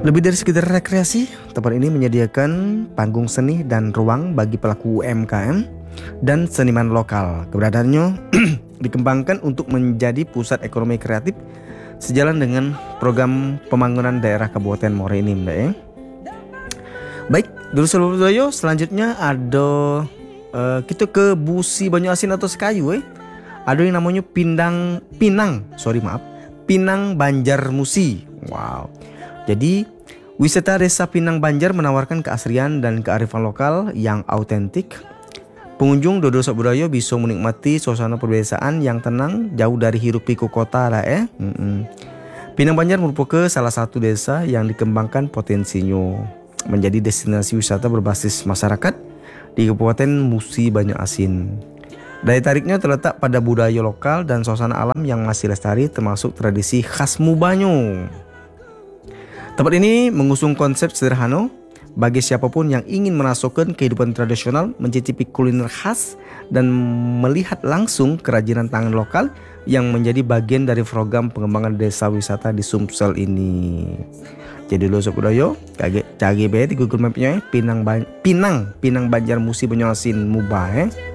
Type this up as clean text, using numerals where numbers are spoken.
Lebih dari sekedar rekreasi, tempat ini menyediakan panggung seni dan ruang bagi pelaku UMKM dan seniman lokal. Keberadaannya dikembangkan untuk menjadi pusat ekonomi kreatif sejalan dengan program pembangunan daerah Kabupaten Muara Enim. Baik, dulu Surabaya selanjutnya ada kita ke Busi Banyu Asin atau Sekayu. Ada yang namanya Pinang Banjar Musi. Wow. Jadi wisata desa Pinang Banjar menawarkan keasrian dan kearifan lokal yang autentik. Pengunjung dodo budaya bisa menikmati suasana pedesaan yang tenang jauh dari hiruk pikuk kota lah. Pinang Banjar merupakan salah satu desa yang dikembangkan potensinya menjadi destinasi wisata berbasis masyarakat di Kabupaten Musi Banyu Asin. Daya tariknya terletak pada budaya lokal dan suasana alam yang masih lestari termasuk tradisi khas Mubanyu. Tempat ini mengusung konsep sederhana bagi siapapun yang ingin merasakan kehidupan tradisional, mencicipi kuliner khas, dan melihat langsung kerajinan tangan lokal yang menjadi bagian dari program pengembangan desa wisata di Sumsel ini. Jadi lo sob budaya, cari di Google Map-nya Pinang Banjar Musi Banyu Asin Mubah.